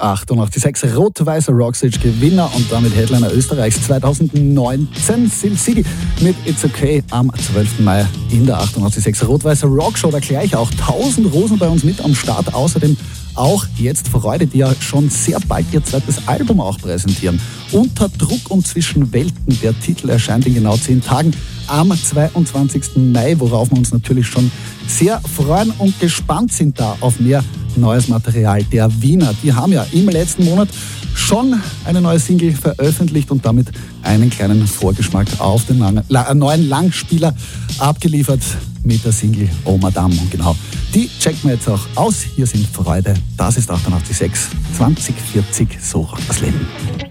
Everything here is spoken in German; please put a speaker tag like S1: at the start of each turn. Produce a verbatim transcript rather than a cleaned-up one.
S1: achtundachtzig Komma sechs Rot-Weißer Rockstage Gewinner und damit Headliner Österreichs zweitausendneunzehn. Sin City mit It's Okay am zwölften Mai in der achtundachtzig Komma sechs Rot-Weißer Rockshow. Da gleich auch tausend Rosen bei uns mit am Start. Außerdem auch jetzt Freude, die ja schon sehr bald ihr zweites Album auch präsentieren. Unter Druck und zwischen Welten. Der Titel erscheint in genau zehn Tagen am zweiundzwanzigsten Mai, worauf wir uns natürlich schon sehr freuen und gespannt sind da auf mehr neues Material der Wiener. Die haben ja im letzten Monat schon eine neue Single veröffentlicht und damit einen kleinen Vorgeschmack auf den lang, la, neuen Langspieler abgeliefert mit der Single Oh Madame. Und genau, die checken wir jetzt auch aus. Hier sind Freude. Das ist achtundachtzig Komma sechs. zwanzig vierzig, so rockt das Leben.